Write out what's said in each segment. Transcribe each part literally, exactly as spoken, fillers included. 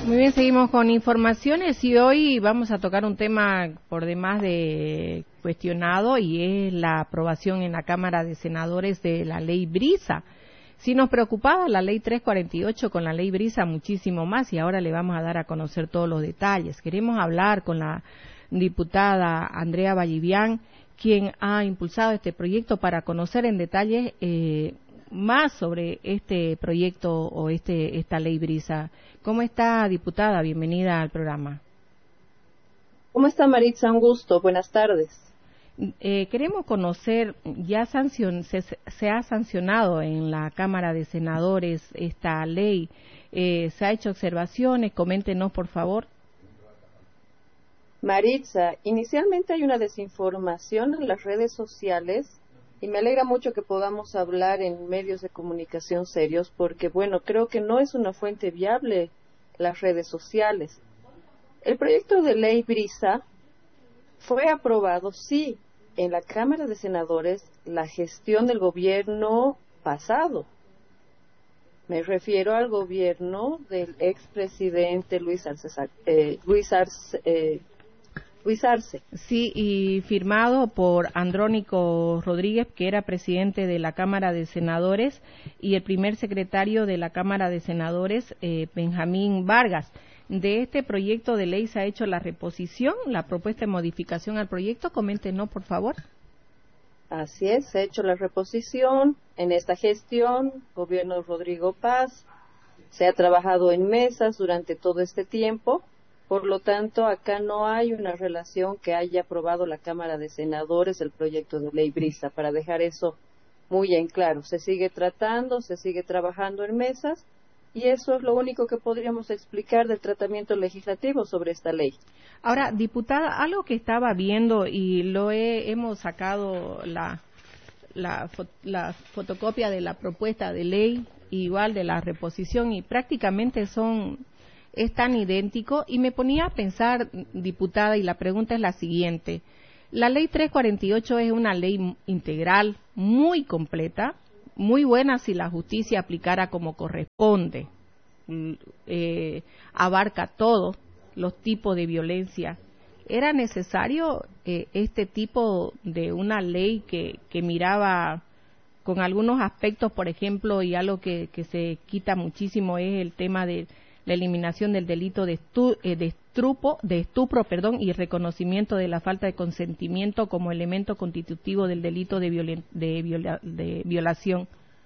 Muy bien, seguimos con informaciones y hoy vamos a tocar un tema por demás de cuestionado y es la aprobación en la Cámara de Senadores de la Ley Brisa. Si nos preocupaba la Ley trescientos cuarenta y ocho, con la Ley Brisa muchísimo más, y ahora le vamos a dar a conocer todos los detalles. Queremos hablar con la diputada Andrea Vallivian, quien ha impulsado este proyecto, para conocer en detalle eh, más sobre este proyecto o este esta Ley Brisa. ¿Cómo está, diputada? Bienvenida al programa. ¿Cómo está, Maritza? Un gusto. Buenas tardes. Eh, queremos conocer, ya sancion, se, se ha sancionado en la Cámara de Senadores esta ley, eh, se ha hecho observaciones, coméntenos por favor. Maritza, inicialmente hay una desinformación en las redes sociales y me alegra mucho que podamos hablar en medios de comunicación serios porque, bueno, creo que no es una fuente viable las redes sociales. El proyecto de ley Brisa fue aprobado, sí, en la Cámara de Senadores, la gestión del gobierno pasado. Me refiero al gobierno del expresidente Luis Arce, eh, Luis Arce, eh, Luis Arce. Sí, y firmado por Andrónico Rodríguez, que era presidente de la Cámara de Senadores, y el primer secretario de la Cámara de Senadores, eh, Benjamín Vargas. De este proyecto de ley se ha hecho la reposición, la propuesta de modificación al proyecto. Coméntenos, por favor. Así es, se ha hecho la reposición en esta gestión, gobierno Rodrigo Paz, se ha trabajado en mesas durante todo este tiempo, por lo tanto, acá no hay una relación que haya aprobado la Cámara de Senadores el proyecto de ley Brisa, para dejar eso muy en claro. Se sigue tratando, se sigue trabajando en mesas, y eso es lo único que podríamos explicar del tratamiento legislativo sobre esta ley. Ahora, diputada, algo que estaba viendo y lo he, hemos sacado la, la, la fotocopia de la propuesta de ley, igual de la reposición, y prácticamente son, es tan idéntico, y me ponía a pensar, diputada, y la pregunta es la siguiente. La ley trescientos cuarenta y ocho es una ley integral, muy completa, muy buena si la justicia aplicara como corresponde, eh, abarca todos los tipos de violencia. ¿Era necesario eh, este tipo de una ley que, que miraba con algunos aspectos, por ejemplo, y algo que, que se quita muchísimo es el tema de la eliminación del delito de, estu, eh, de, estrupo, de estupro perdón, y reconocimiento de la falta de consentimiento como elemento constitutivo del delito de, violen, de, viola, de violación?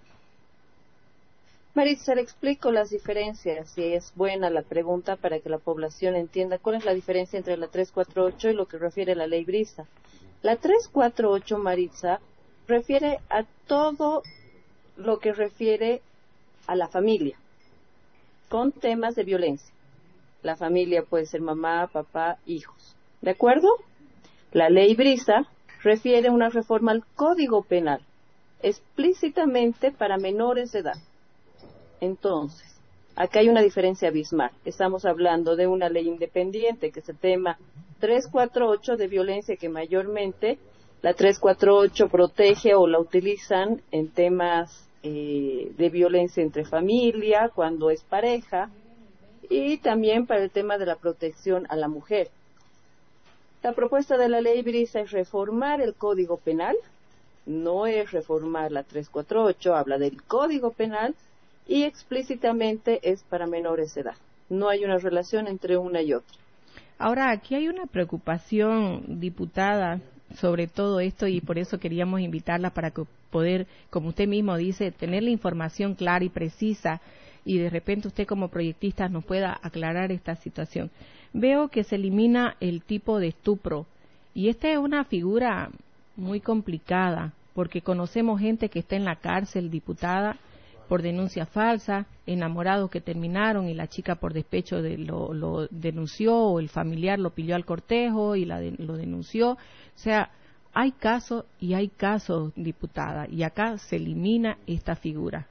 Maritza, le explico las diferencias, si es buena la pregunta para que la población entienda cuál es la diferencia entre la trescientos cuarenta y ocho y lo que refiere a la ley Brisa. La trescientos cuarenta y ocho, Maritza, refiere a todo lo que refiere a la familia, con temas de violencia. La familia puede ser mamá, papá, hijos. ¿De acuerdo? La ley Brisa refiere a una reforma al Código Penal, explícitamente para menores de edad. Entonces, acá hay una diferencia abismal. Estamos hablando de una ley independiente, que es el tema trescientos cuarenta y ocho de violencia, que mayormente la trescientos cuarenta y ocho protege o la utilizan en temas eh, de violencia entre familia, cuando es pareja, y también para el tema de la protección a la mujer. La propuesta de la ley Brisa es reformar el Código Penal, no es reformar la trescientos cuarenta y ocho, habla del Código Penal, y explícitamente es para menores de edad. No hay una relación entre una y otra. Ahora, aquí hay una preocupación, diputada, sobre todo esto, y por eso queríamos invitarla para que poder, como usted mismo dice, tener la información clara y precisa, y de repente usted como proyectista nos pueda aclarar esta situación. Veo que se elimina el tipo de estupro, y esta es una figura muy complicada, porque conocemos gente que está en la cárcel, diputada, por denuncia falsa, enamorados que terminaron y la chica por despecho de lo, lo denunció, o el familiar lo pilló al cortejo y la de, lo denunció. O sea, hay casos y hay casos, diputada, y acá se elimina esta figura.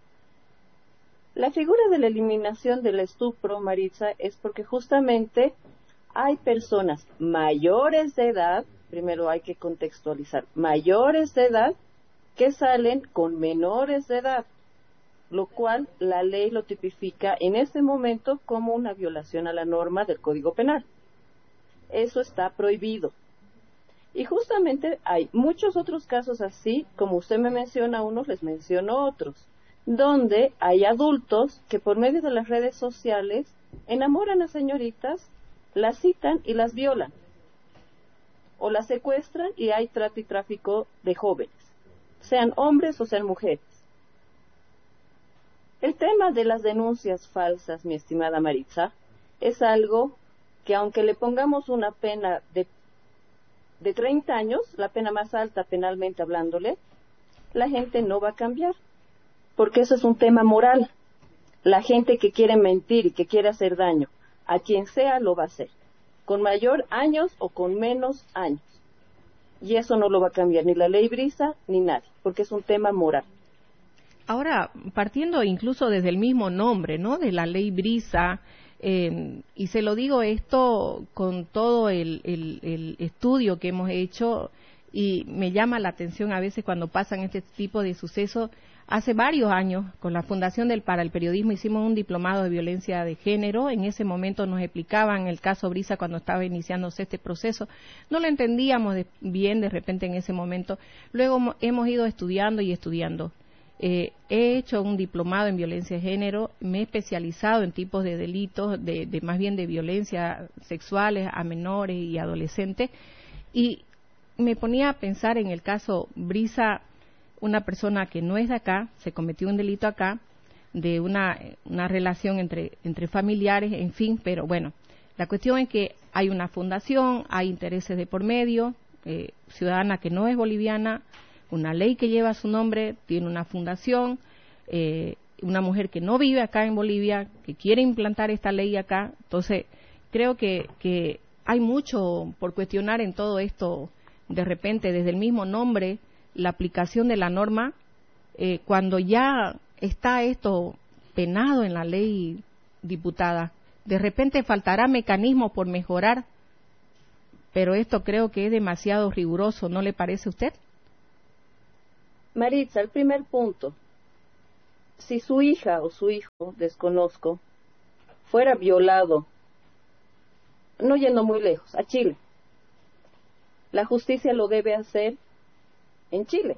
La figura de la eliminación del estupro, Maritza, es porque justamente hay personas mayores de edad, primero hay que contextualizar, mayores de edad que salen con menores de edad. lo cual la ley lo tipifica en este momento como una violación a la norma del Código Penal. Eso está prohibido. Y justamente hay muchos otros casos así, como usted me menciona unos, les menciono otros, donde hay adultos que por medio de las redes sociales enamoran a señoritas, las citan y las violan, o las secuestran y hay trata y tráfico de jóvenes, sean hombres o sean mujeres. El tema de las denuncias falsas, mi estimada Maritza, es algo que aunque le pongamos una pena de, de treinta años, la pena más alta penalmente hablándole, la gente no va a cambiar, porque eso es un tema moral. La gente que quiere mentir y que quiere hacer daño a quien sea lo va a hacer, con mayor años o con menos años. Y eso no lo va a cambiar ni la ley Brisa ni nadie, porque es un tema moral. Ahora, partiendo incluso desde el mismo nombre, ¿no?, de la ley Brisa, eh, y se lo digo esto con todo el, el, el estudio que hemos hecho, y me llama la atención a veces cuando pasan este tipo de sucesos. Hace varios años, con la Fundación del para el Periodismo, hicimos un diplomado de violencia de género. En ese momento nos explicaban el caso Brisa cuando estaba iniciándose este proceso. No lo entendíamos de, bien de repente en ese momento. Luego hemos ido estudiando y estudiando. Eh, he hecho un diplomado en violencia de género, me he especializado en tipos de delitos, de, de más bien de violencia sexuales a menores y adolescentes, y me ponía a pensar en el caso Brisa, una persona que no es de acá, se cometió un delito acá, de una, una relación entre, entre familiares, en fin, pero bueno, la cuestión es que hay una fundación, hay intereses de por medio, eh, ciudadana que no es boliviana, una ley que lleva su nombre, tiene una fundación, eh, una mujer que no vive acá en Bolivia, que quiere implantar esta ley acá. Entonces, creo que, que hay mucho por cuestionar en todo esto, de repente, desde el mismo nombre, la aplicación de la norma, eh, cuando ya está esto penado en la ley, diputada. De repente faltará mecanismo por mejorar, pero esto creo que es demasiado riguroso, ¿no le parece a usted? Maritza, el primer punto, si su hija o su hijo, desconozco, fuera violado, no yendo muy lejos, a Chile, la justicia lo debe hacer en Chile.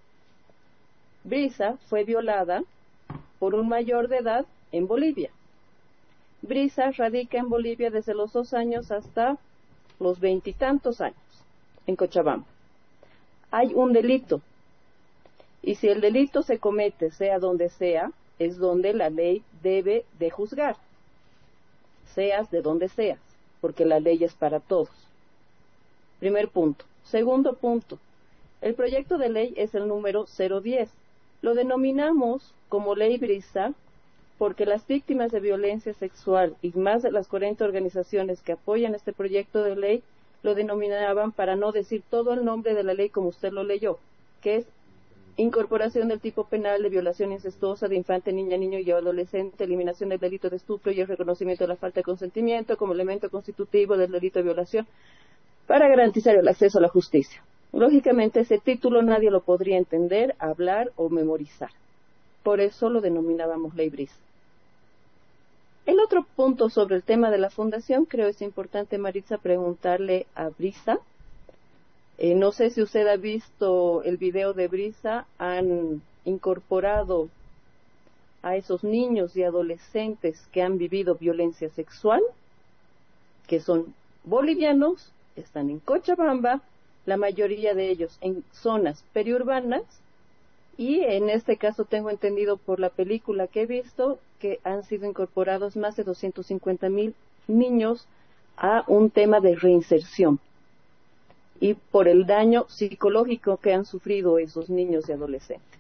Brisa fue violada por un mayor de edad en Bolivia. Brisa radica en Bolivia desde los dos años hasta los veintitantos años, en Cochabamba. Hay un delito. Y si el delito se comete, sea donde sea, es donde la ley debe de juzgar, seas de donde seas, porque la ley es para todos. Primer punto. Segundo punto, el proyecto de ley es el número cero diez. Lo denominamos como ley Brisa porque las víctimas de violencia sexual y más de las cuarenta organizaciones que apoyan este proyecto de ley lo denominaban, para no decir todo el nombre de la ley como usted lo leyó, que es incorporación del tipo penal de violación incestuosa de infante, niña, niño y adolescente, eliminación del delito de estupro y el reconocimiento de la falta de consentimiento como elemento constitutivo del delito de violación para garantizar el acceso a la justicia. Lógicamente ese título nadie lo podría entender, hablar o memorizar. Por eso lo denominábamos ley Brisa. El otro punto sobre el tema de la fundación, creo es importante, Maritza, preguntarle a Brisa. Eh, no sé si usted ha visto el video de Brisa, han incorporado a esos niños y adolescentes que han vivido violencia sexual, que son bolivianos, están en Cochabamba, la mayoría de ellos en zonas periurbanas, y en este caso tengo entendido por la película que he visto que han sido incorporados más de doscientos cincuenta mil niños a un tema de reinserción, y por el daño psicológico que han sufrido esos niños y adolescentes.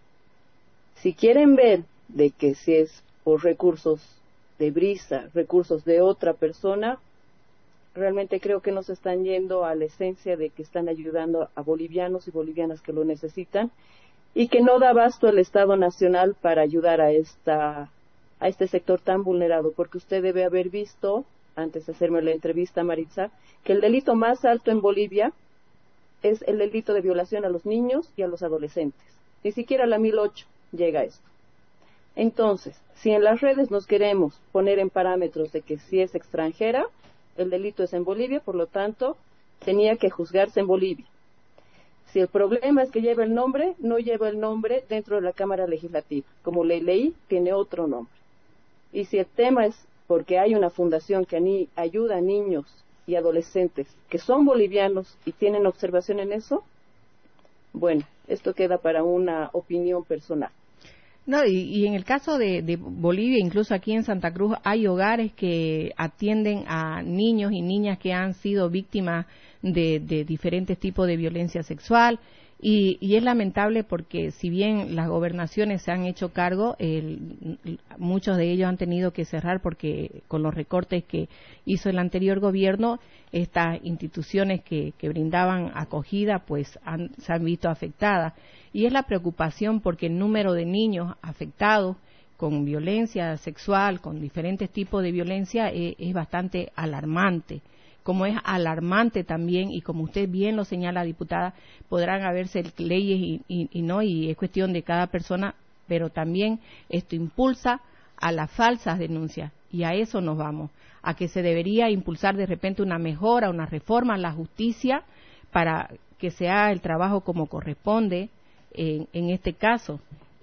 Si quieren ver de que si es por recursos de Brisa, recursos de otra persona, realmente creo que no se están yendo a la esencia de que están ayudando a bolivianos y bolivianas que lo necesitan, y que no da abasto el Estado Nacional para ayudar a esta a este sector tan vulnerado, porque usted debe haber visto, antes de hacerme la entrevista, Maritza, que el delito más alto en Bolivia es el delito de violación a los niños y a los adolescentes. Ni siquiera la mil ocho llega a esto. Entonces, si en las redes nos queremos poner en parámetros de que si es extranjera, el delito es en Bolivia, por lo tanto, tenía que juzgarse en Bolivia. Si el problema es que lleva el nombre, no lleva el nombre dentro de la Cámara Legislativa. Como le leí, tiene otro nombre. Y si el tema es porque hay una fundación que ni ayuda a niños y adolescentes que son bolivianos y tienen observación en eso, bueno, esto queda para una opinión personal. No, y, y en el caso de, de Bolivia, incluso aquí en Santa Cruz, hay hogares que atienden a niños y niñas que han sido víctimas de, de diferentes tipos de violencia sexual, y, y es lamentable porque si bien las gobernaciones se han hecho cargo, el, muchos de ellos han tenido que cerrar porque con los recortes que hizo el anterior gobierno, estas instituciones que, que brindaban acogida pues han, se han visto afectadas. Y es la preocupación porque el número de niños afectados con violencia sexual, con diferentes tipos de violencia, es, es bastante alarmante. Como es alarmante también, y como usted bien lo señala, diputada, podrán haberse leyes y, y, y no, y es cuestión de cada persona, pero también esto impulsa a las falsas denuncias, y a eso nos vamos, a que se debería impulsar de repente una mejora, una reforma a la justicia para que se haga el trabajo como corresponde en, en este caso,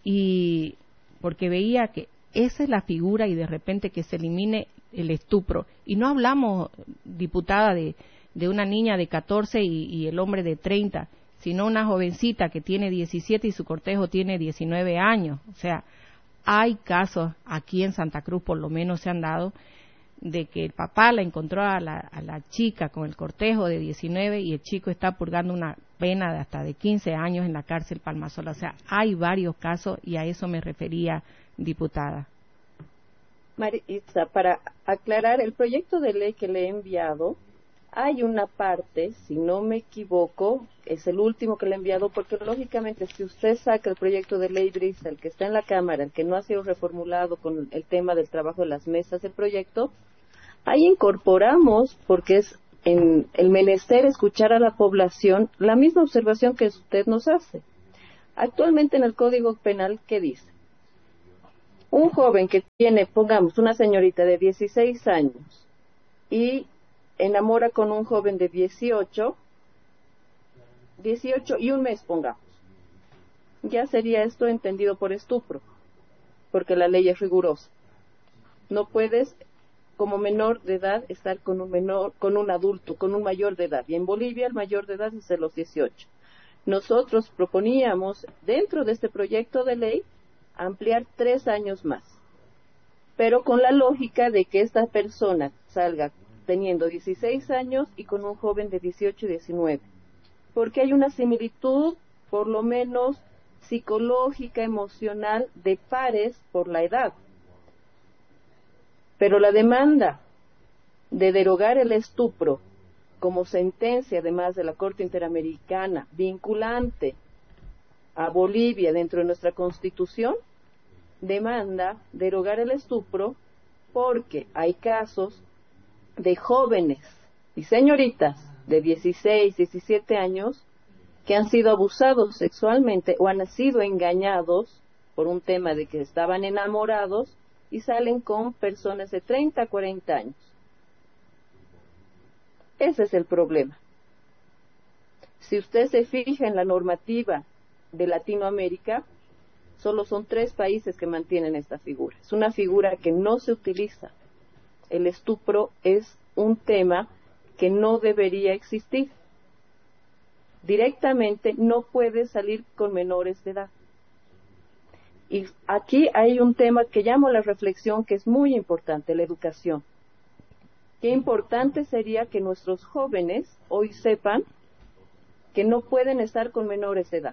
y porque veía que esa es la figura y de repente que se elimine el estupro. Y no hablamos, diputada, de, de una niña de catorce y, y el hombre de treinta, sino una jovencita que tiene diecisiete y su cortejo tiene diecinueve años. O sea, hay casos aquí en Santa Cruz, por lo menos se han dado, de que el papá la encontró a la, a la chica con el cortejo de diecinueve y el chico está purgando una pena de hasta de quince años en la cárcel Palmasola. O sea, hay varios casos y a eso me refería, diputada. Maritza, para aclarar, el proyecto de ley que le he enviado, hay una parte, si no me equivoco, es el último que le he enviado, porque lógicamente si usted saca el proyecto de ley Brisa, el que está en la Cámara, el que no ha sido reformulado con el tema del trabajo de las mesas del proyecto, ahí incorporamos, porque es en el menester escuchar a la población, la misma observación que usted nos hace. Actualmente en el Código Penal, ¿qué dice? Un joven que tiene, pongamos, una señorita de dieciséis años y enamora con un joven de dieciocho, dieciocho y un mes, pongamos, ya sería esto entendido por estupro, porque la ley es rigurosa. No puedes, como menor de edad, estar con un menor, con un adulto, con un mayor de edad. Y en Bolivia el mayor de edad es de los dieciocho. Nosotros proponíamos, dentro de este proyecto de ley, ampliar tres años más, pero con la lógica de que esta persona salga teniendo dieciséis años y con un joven de dieciocho y diecinueve, porque hay una similitud, por lo menos psicológica, emocional, de pares por la edad. Pero la demanda de derogar el estupro como sentencia, además de la Corte Interamericana, vinculante a Bolivia dentro de nuestra Constitución, demanda derogar el estupro porque hay casos de jóvenes y señoritas de dieciséis, diecisiete años que han sido abusados sexualmente o han sido engañados por un tema de que estaban enamorados y salen con personas de treinta, cuarenta años. Ese es el problema. Si usted se fija en la normativa de Latinoamérica, solo son tres países que mantienen esta figura. Es una figura que no se utiliza. El estupro es un tema que no debería existir. Directamente no puede salir con menores de edad. Y aquí hay un tema que llamo la reflexión, que es muy importante, la educación. Qué importante sería que nuestros jóvenes hoy sepan que no pueden estar con menores de edad.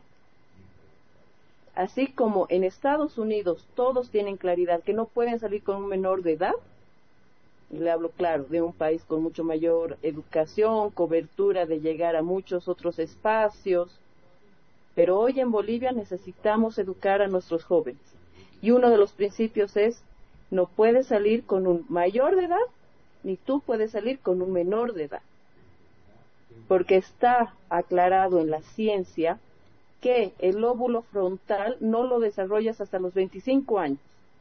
Así como en Estados Unidos todos tienen claridad que no pueden salir con un menor de edad, y le hablo claro, de un país con mucho mayor educación, cobertura de llegar a muchos otros espacios, pero hoy en Bolivia necesitamos educar a nuestros jóvenes. Y uno de los principios es, no puedes salir con un mayor de edad, ni tú puedes salir con un menor de edad. Porque está aclarado en la ciencia que el lóbulo frontal no lo desarrollas hasta los veinticinco años.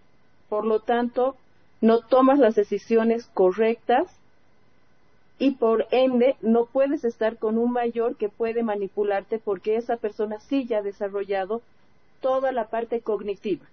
Por lo tanto, no tomas las decisiones correctas y por ende no puedes estar con un mayor que puede manipularte porque esa persona sí ya ha desarrollado toda la parte cognitiva.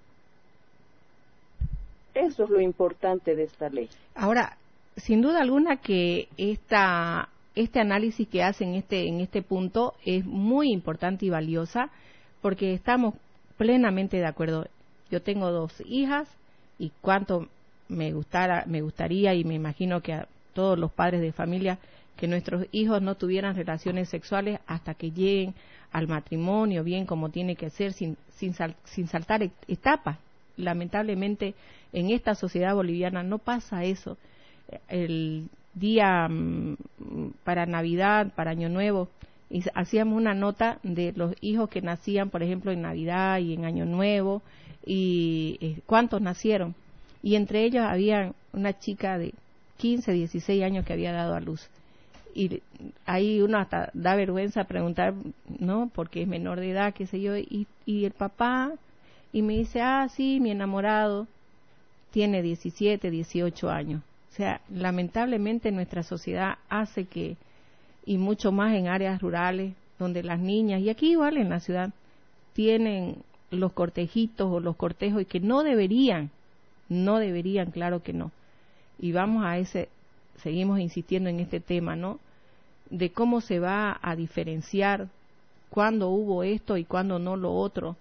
Eso es lo importante de esta ley. Ahora, sin duda alguna que esta, este análisis que hacen este, en este punto es muy importante y valiosa porque estamos plenamente de acuerdo. Yo tengo dos hijas y cuánto me gustara, me gustaría y me imagino que a todos los padres de familia que nuestros hijos no tuvieran relaciones sexuales hasta que lleguen al matrimonio, bien como tiene que ser, sin, sin, sal, sin saltar etapas. Lamentablemente en esta sociedad boliviana no pasa eso. El día mmm, para Navidad, para Año Nuevo, y hacíamos una nota de los hijos que nacían, por ejemplo, en Navidad y en Año Nuevo, y eh, cuántos nacieron. Y entre ellos había una chica de quince, dieciséis años que había dado a luz. Y ahí uno hasta da vergüenza preguntar, ¿no? Porque es menor de edad, qué sé yo, y, y el papá, y me dice, ah, sí, mi enamorado tiene diecisiete, dieciocho años. O sea, lamentablemente nuestra sociedad hace que, y mucho más en áreas rurales, donde las niñas, y aquí igual en la ciudad, tienen los cortejitos o los cortejos y que no deberían, no deberían, claro que no. Y vamos a ese, seguimos insistiendo en este tema, ¿no? De cómo se va a diferenciar cuándo hubo esto y cuándo no lo otro.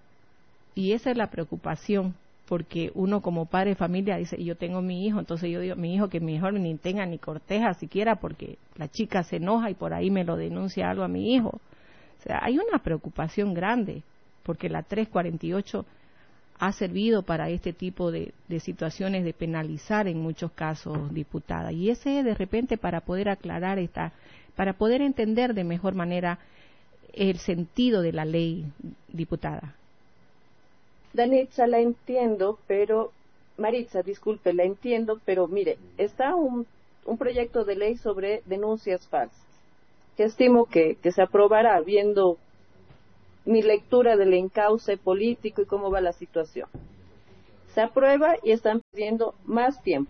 Y esa es la preocupación, porque uno como padre de familia dice, yo tengo mi hijo, entonces yo digo, mi hijo que mejor ni tenga ni corteja siquiera porque la chica se enoja y por ahí me lo denuncia algo a mi hijo. O sea, hay una preocupación grande, porque la trescientos cuarenta y ocho ha servido para este tipo de, de situaciones de penalizar en muchos casos, diputada. Y ese es de repente para poder aclarar esta, para poder entender de mejor manera el sentido de la ley, diputada. Danitza, la entiendo, pero, Maritza, disculpe, la entiendo, pero mire, está un, un proyecto de ley sobre denuncias falsas, que estimo que, que se aprobará viendo mi lectura del encauce político y cómo va la situación. Se aprueba y están pidiendo más tiempo.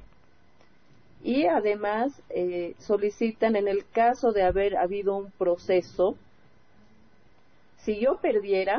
Y además eh, solicitan, en el caso de haber habido un proceso, si yo perdiera,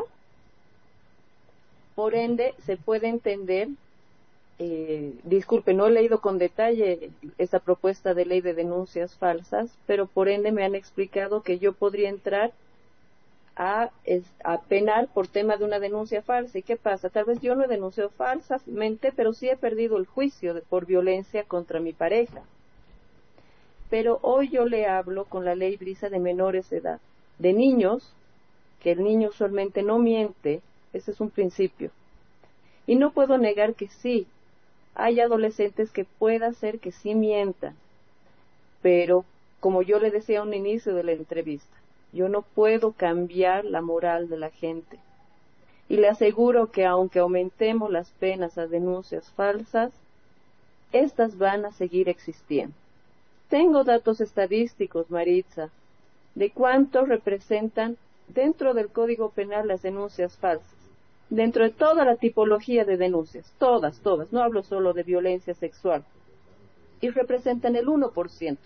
por ende, se puede entender, eh, disculpe, no he leído con detalle esta propuesta de ley de denuncias falsas, pero por ende me han explicado que yo podría entrar a, es, a penar por tema de una denuncia falsa. ¿Y qué pasa? Tal vez yo no he denunciado falsamente, pero sí he perdido el juicio de, por violencia contra mi pareja. Pero hoy yo le hablo con la ley Brisa de menores de edad, de niños, que el niño usualmente no miente. Ese es un principio. Y no puedo negar que sí, hay adolescentes que pueda ser que sí mientan, pero como yo le decía a un inicio de la entrevista, yo no puedo cambiar la moral de la gente. Y le aseguro que aunque aumentemos las penas a denuncias falsas, estas van a seguir existiendo. Tengo datos estadísticos, Maritza, de cuánto representan dentro del Código Penal las denuncias falsas. Dentro de toda la tipología de denuncias, todas, todas, no hablo solo de violencia sexual, y representan el uno por ciento.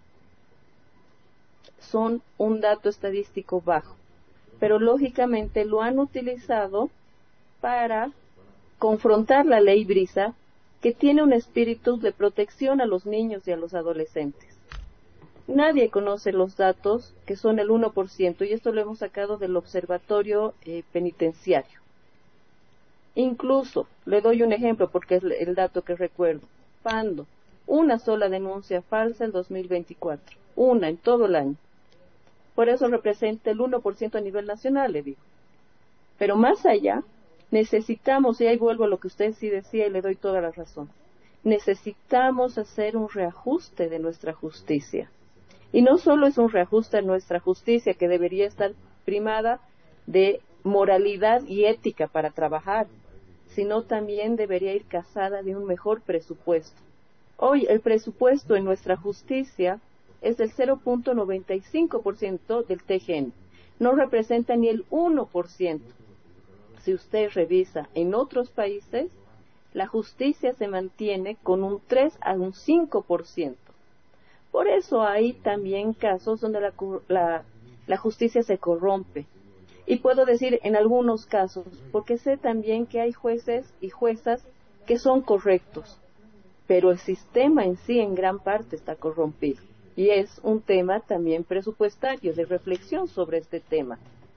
Son un dato estadístico bajo, pero lógicamente lo han utilizado para confrontar la ley Brisa, que tiene un espíritu de protección a los niños y a los adolescentes. Nadie conoce los datos, que son el uno por ciento, y esto lo hemos sacado del Observatorio eh, Penitenciario. Incluso, le doy un ejemplo porque es el dato que recuerdo. Pando, una sola denuncia falsa en dos mil veinticuatro, una en todo el año. Por eso representa el uno por ciento a nivel nacional, le digo. Pero más allá, necesitamos, y ahí vuelvo a lo que usted sí decía y le doy toda la razón, necesitamos hacer un reajuste de nuestra justicia. Y no solo es un reajuste de nuestra justicia que debería estar primada de moralidad y ética para trabajar, sino también debería ir casada de un mejor presupuesto. Hoy el presupuesto en nuestra justicia es del cero punto noventa y cinco por ciento del T G N, no representa ni el uno por ciento. Si usted revisa en otros países, la justicia se mantiene con un tres a un cinco por ciento. Por eso hay también casos donde la, la, la justicia se corrompe. Y puedo decir en algunos casos, porque sé también que hay jueces y juezas que son correctos, pero el sistema en sí en gran parte está corrompido. Y es un tema también presupuestario, de reflexión sobre este tema.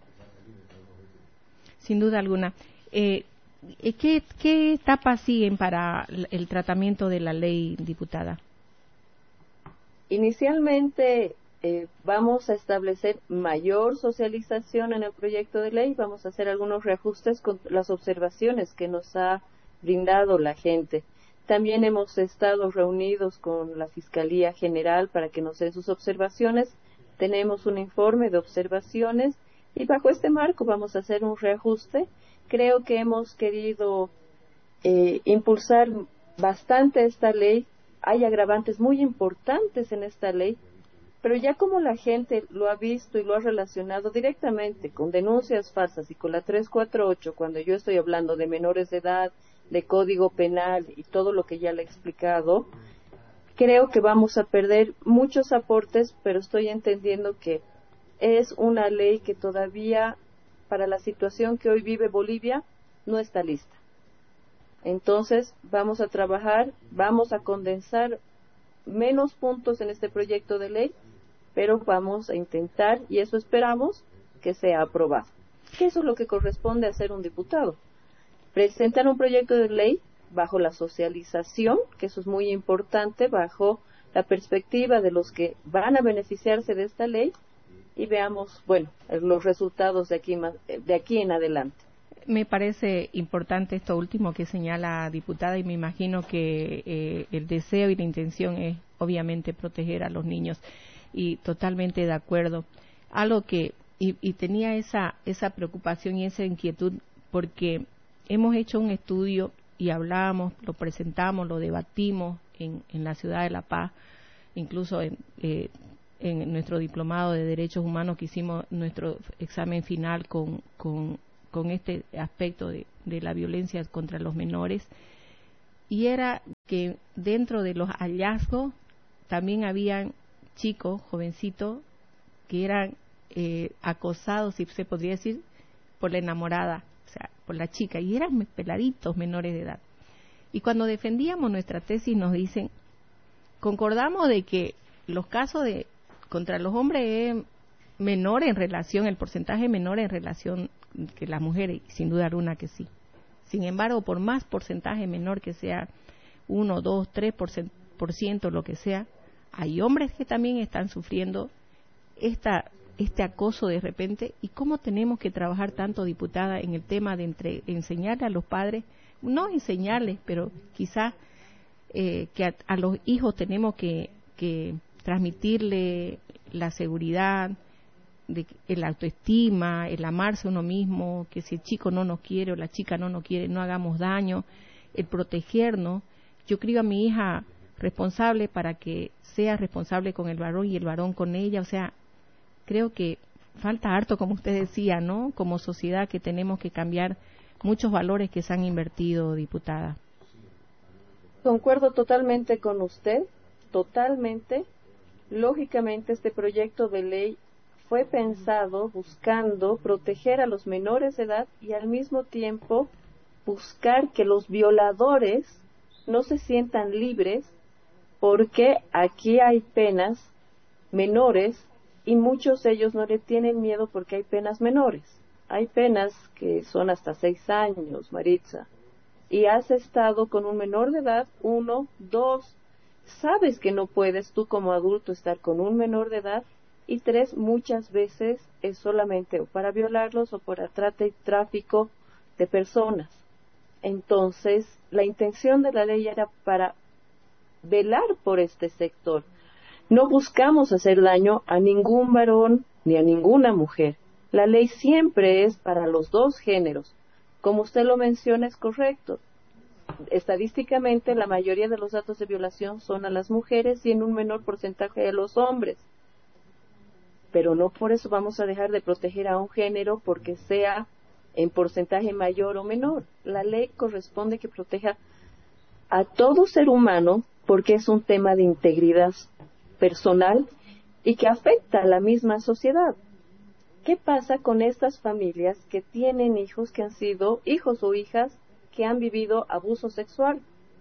Sin duda alguna. Eh, ¿qué, ¿Qué etapas siguen para el tratamiento de la ley, diputada? Inicialmente eh, vamos a establecer mayor socialización en el proyecto de ley, vamos a hacer algunos reajustes con las observaciones que nos ha brindado la gente. También hemos estado reunidos con la Fiscalía General para que nos den sus observaciones. Tenemos un informe de observaciones y bajo este marco vamos a hacer un reajuste. Creo que hemos querido eh, impulsar bastante esta ley. Hay agravantes muy importantes en esta ley, pero ya como la gente lo ha visto y lo ha relacionado directamente con denuncias falsas y con la tres cuatro ocho, cuando yo estoy hablando de menores de edad, de código penal y todo lo que ya le he explicado, creo que vamos a perder muchos aportes, pero estoy entendiendo que es una ley que todavía, para la situación que hoy vive Bolivia, no está lista. Entonces, vamos a trabajar, vamos a condensar menos puntos en este proyecto de ley, pero vamos a intentar, y eso esperamos, que sea aprobado. Que eso es lo que corresponde a ser un diputado. Presentar un proyecto de ley bajo la socialización, que eso es muy importante, bajo la perspectiva de los que van a beneficiarse de esta ley, y veamos, bueno, los resultados de aquí, de aquí en adelante. Me parece importante esto último que señala, diputada, y me imagino que eh, el deseo y la intención es obviamente proteger a los niños, y totalmente de acuerdo. Algo que, y, y tenía esa, esa preocupación y esa inquietud, porque hemos hecho un estudio y hablamos, lo presentamos, lo debatimos en, en la ciudad de La Paz, incluso en, eh, en nuestro diplomado de Derechos Humanos que hicimos nuestro examen final con, con con este aspecto de, de la violencia contra los menores, y era que dentro de los hallazgos también habían chicos, jovencitos, que eran eh, acosados, si se podría decir, por la enamorada, o sea, por la chica, y eran peladitos menores de edad. Y cuando defendíamos nuestra tesis nos dicen, concordamos de que los casos de contra los hombres es menor en relación, el porcentaje menor en relación que las mujeres, sin duda alguna que sí. Sin embargo, por más porcentaje menor que sea, uno, dos, tres por ciento, lo que sea, hay hombres que también están sufriendo esta, este acoso de repente. ¿Y cómo tenemos que trabajar tanto, diputada, en el tema de entre, enseñarle a los padres, no enseñarles, pero quizás eh, que a, a los hijos tenemos que, que transmitirle la seguridad, de el autoestima, el amarse a uno mismo, que si el chico no nos quiere o la chica no nos quiere, no hagamos daño, el protegernos. Yo crío a mi hija responsable para que sea responsable con el varón y el varón con ella. O sea, creo que falta harto, como usted decía, ¿no? Como sociedad, que tenemos que cambiar muchos valores que se han invertido, diputada. Concuerdo totalmente con usted, totalmente. Lógicamente, este proyecto de ley fue pensado buscando proteger a los menores de edad y al mismo tiempo buscar que los violadores no se sientan libres, porque aquí hay penas menores y muchos de ellos no le tienen miedo porque hay penas menores. Hay penas que son hasta seis años, Maritza, y has estado con un menor de edad, uno, dos, sabes que no puedes tú como adulto estar con un menor de edad. Y tres, muchas veces es solamente o para violarlos o para trata y tráfico de personas. Entonces, la intención de la ley era para velar por este sector. No buscamos hacer daño a ningún varón ni a ninguna mujer. La ley siempre es para los dos géneros. Como usted lo menciona, es correcto. Estadísticamente, la mayoría de los datos de violación son a las mujeres y en un menor porcentaje a los hombres. Pero no por eso vamos a dejar de proteger a un género porque sea en porcentaje mayor o menor. La ley corresponde que proteja a todo ser humano porque es un tema de integridad personal y que afecta a la misma sociedad. ¿Qué pasa con estas familias que tienen hijos que han sido hijos o hijas que han vivido abuso sexual?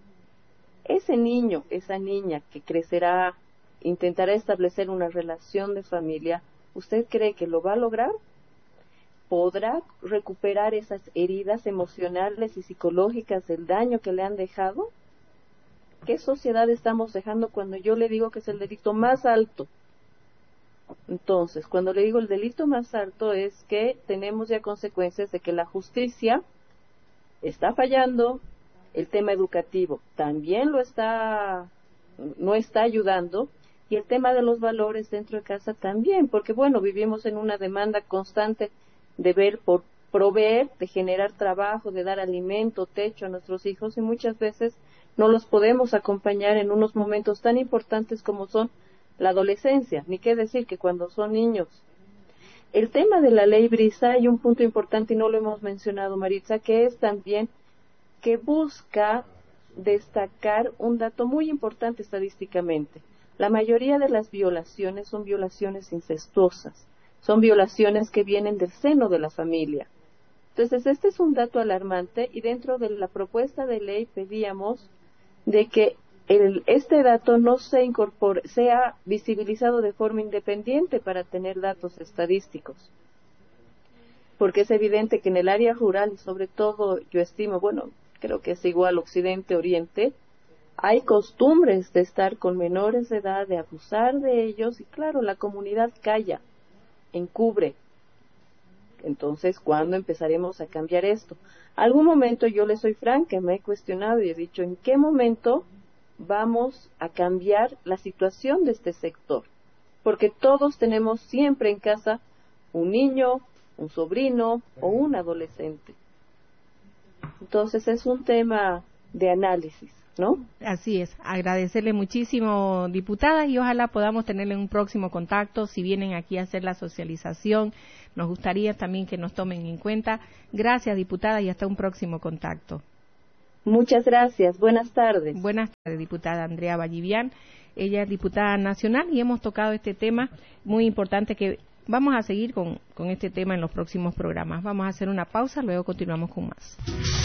Ese niño, esa niña que crecerá, intentará establecer una relación de familia, ¿usted cree que lo va a lograr? ¿Podrá recuperar esas heridas emocionales y psicológicas del daño que le han dejado? ¿Qué sociedad estamos dejando cuando yo le digo que es el delito más alto? Entonces, cuando le digo el delito más alto es que tenemos ya consecuencias de que la justicia está fallando, el tema educativo también lo está, no está ayudando, y el tema de los valores dentro de casa también, porque bueno, vivimos en una demanda constante de ver por proveer, de generar trabajo, de dar alimento, techo a nuestros hijos, y muchas veces no los podemos acompañar en unos momentos tan importantes como son la adolescencia, ni qué decir que cuando son niños. El tema de la ley Brisa, hay un punto importante y no lo hemos mencionado, Maritza, que es también que busca destacar un dato muy importante estadísticamente. La mayoría de las violaciones son violaciones incestuosas, son violaciones que vienen del seno de la familia. Entonces, este es un dato alarmante y dentro de la propuesta de ley pedíamos de que el, este dato no se incorpore, sea visibilizado de forma independiente para tener datos estadísticos. Porque es evidente que en el área rural, y sobre todo yo estimo, bueno, creo que es igual Occidente, Oriente, hay costumbres de estar con menores de edad, de abusar de ellos, y claro, la comunidad calla, encubre. Entonces, ¿cuándo empezaremos a cambiar esto? Algún momento, yo le soy franca, me he cuestionado y he dicho, ¿en qué momento vamos a cambiar la situación de este sector? Porque todos tenemos siempre en casa un niño, un sobrino o un adolescente. Entonces, es un tema de análisis, ¿no? Así es, agradecerle muchísimo, diputada, y ojalá podamos tenerle un próximo contacto, si vienen aquí a hacer la socialización, nos gustaría también que nos tomen en cuenta. Gracias, diputada, y hasta un próximo contacto. Muchas gracias, buenas tardes. Buenas tardes, diputada Andrea Vallivian, ella es diputada nacional y hemos tocado este tema muy importante que vamos a seguir con, con este tema en los próximos programas. Vamos a hacer una pausa, luego continuamos con más.